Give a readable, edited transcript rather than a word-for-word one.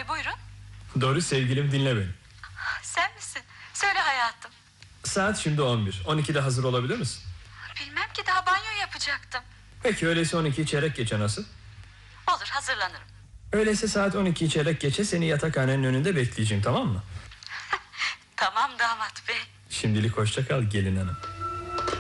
Tabii, buyurun. Doğru sevgilim, dinle beni. Sen misin? Söyle hayatım. Saat şimdi 11. 12'de hazır olabilir misin? Bilmem ki, daha banyo yapacaktım. Peki öyleyse 12'yi çeyrek geçe nasıl? Olur, hazırlanırım. Öyleyse saat 12'yi çeyrek geçe seni yatakhanenin önünde bekleyeceğim, tamam mı? Tamam damat bey. Şimdilik hoşça kal gelin hanım.